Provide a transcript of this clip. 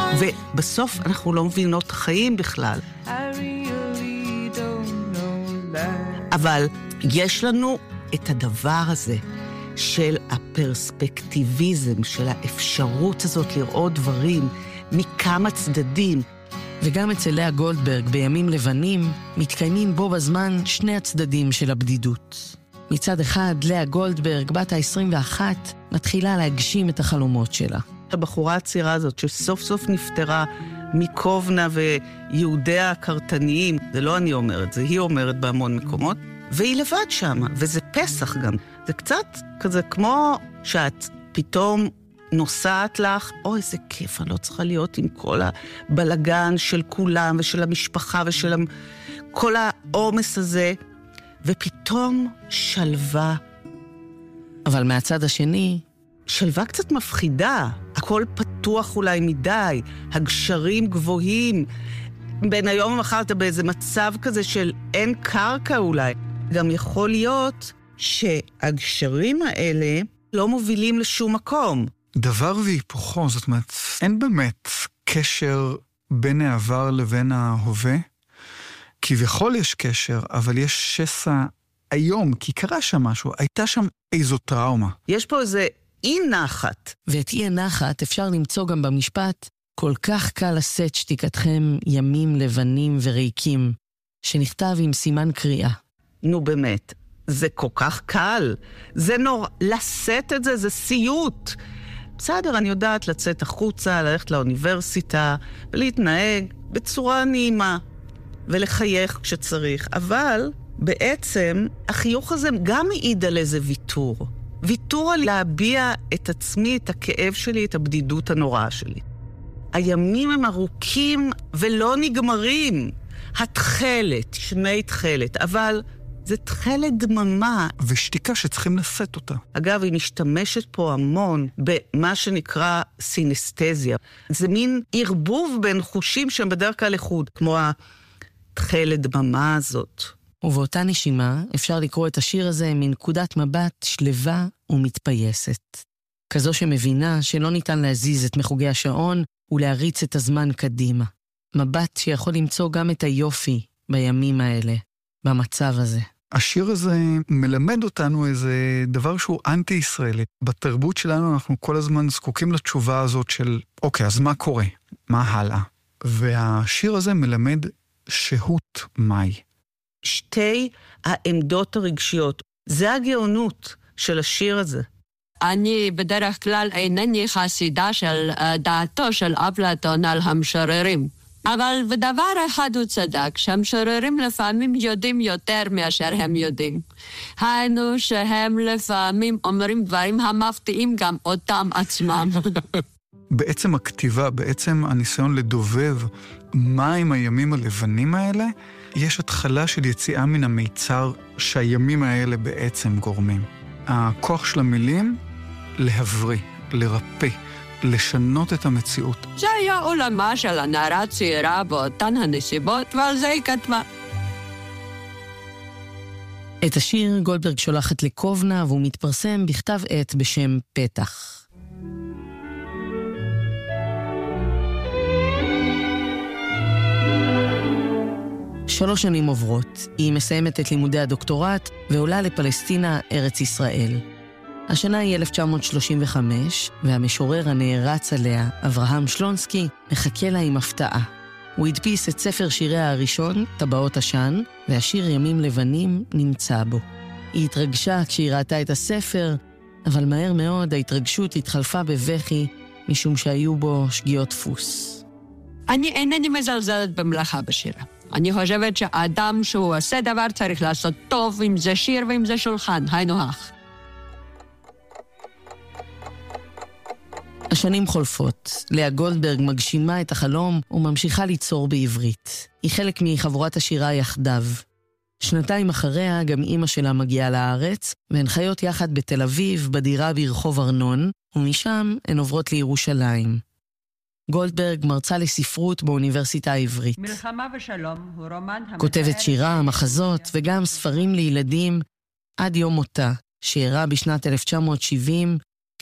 ובסוף אנחנו לא מבינות את החיים בכלל. אבל יש לנו את הדבר הזה של הפרספקטיביזם, של האפשרות הזאת לראות דברים מכמה צדדים. וגם אצל לאה גולדברג בימים לבנים מתקיימים בו בזמן שני הצדדים של הבדידות. מצד אחד, לאה גולדברג, בת ה-21, מתחילה להגשים את החלומות שלה. הבחורה הצעירה הזאת שסוף סוף נפטרה מקובנה ויהודיה הקרטניים, זה לא אני אומרת, זה היא אומרת בהמון מקומות, והיא לבד שם, וזה פסח גם. זה קצת כזה כמו שאת פתאום נוסעת לך, איזה כיף, אני לא צריכה להיות עם כל הבלגן של כולם ושל המשפחה ושל כל העומס הזה, ופתאום שלווה. אבל מהצד השני, שלווה קצת מפחידה, הכל פתוח אולי מדי, הגשרים גבוהים, בין היום ומחר אתה באיזה מצב כזה של אין קרקע אולי. גם יכול להיות שהגשרים האלה לא מובילים לשום מקום. דבר והיפוכו, זאת אומרת, אין באמת קשר בין העבר לבין ההווה. כביכול יש קשר, אבל יש שסע היום, כי קרה שם משהו, הייתה שם איזו טראומה. יש פה איזה אי נחת. ואת אי הנחת אפשר למצוא גם במשפט, כל כך קל לשאת שתיקתכם ימים לבנים וריקים, שנכתב עם סימן קריאה. נו באמת, זה כל כך קל. זה נורא, לשאת את זה, זה סיוט. בסדר, אני יודעת לצאת החוצה, ללכת לאוניברסיטה, ולהתנהג בצורה נעימה, ולחייך כשצריך. אבל בעצם החיוך הזה גם מעיד על איזה ויתור. ויתור על להביע את עצמי, את הכאב שלי, את הבדידות הנוראה שלי. הימים הם ארוכים ולא נגמרים. התחלת, שמי תחלת, אבל זה תחלת דממה. ושתיקה שצריכים לשאת אותה. אגב, היא משתמשת פה המון במה שנקרא סינסטזיה. זה מין ערבוב בין חושים שהם בדרך כלל לחוד, כמו התחלת דממה הזאת. ובאותה נשימה אפשר לקרוא את השיר הזה מנקודת מבט שלווה ומתפייסת. כזו שמבינה שלא ניתן להזיז את מחוגי השעון ולהריץ את הזמן קדימה. מבט שיכול למצוא גם את היופי בימים האלה, במצב הזה. השיר הזה מלמד אותנו איזה דבר שהוא אנטי-ישראלי. בתרבות שלנו אנחנו כל הזמן זקוקים לתשובה הזאת של, אוקיי, אז מה קורה? מה הלאה? והשיר הזה מלמד שהות מהי. שתי העמדות הרגשיות. זה הגאונות של השיר הזה. אני בדרך כלל אינני חסידה של דעתו של אפלטון על המשוררים. אבל בדבר אחד הוא צדק, שהמשוררים לפעמים יודעים יותר מאשר הם יודעים. היינו שהם לפעמים אומרים דברים המפתיעים גם אותם עצמם. בעצם הכתיבה, בעצם הניסיון לדובב מה עם הימים הלבנים האלה, יש התחלה של יציאה מן המיצר שהימים האלה בעצם גורמים. הכוח של המילים להבריא, לרפא, לשנות את המציאות. זה היה עולמה של הנערה צעירה באותן הנסיבות, ועל זה היא כתבה. את השיר גולדברג שולחת לקובנה, והוא מתפרסם בכתב עת בשם פתח. שלוש שנים עוברות, היא מסיימת את לימודי הדוקטורט ועולה לפלסטינה, ארץ ישראל. השנה היא 1935, והמשורר הנערץ עליה, אברהם שלונסקי, מחכה לה עם הפתעה. הוא הדפיס את ספר שיריה הראשון, טבעות עשן, והשיר ימים לבנים נמצא בו. היא התרגשה כשהיא ראתה את הספר, אבל מהר מאוד ההתרגשות התחלפה בבכי, משום שהיו בו שגיאות דפוס. אני אינני מזלזלת במלאכה בשירה. אני חושבת שהאדם שהוא עושה דבר צריך לעשות טוב, אם זה שיר ואם זה שולחן, היינו הך. השנים חולפות. לאה גולדברג מגשימה את החלום וממשיכה ליצור בעברית. היא חלק מחבורת השירה יחדיו. שנתיים אחריה גם אמא שלה מגיעה לארץ, והן חיות יחד בתל אביב, בדירה ברחוב ארנון, ומשם הן עוברות לירושלים. גולדברג מרצה לספרות באוניברסיטה העברית. מלחמה ושלום הוא רומן כותבת שירה, מחזות וגם ספרים לילדים עד יום מותה, שאירע בשנת 1970